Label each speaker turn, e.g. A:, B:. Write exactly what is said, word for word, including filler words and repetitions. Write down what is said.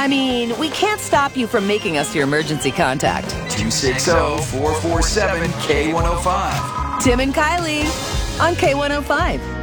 A: I mean, we can't stop you from making us your emergency contact.
B: two six zero, four four seven, K one oh five.
A: Tim and Kylie on K one oh five.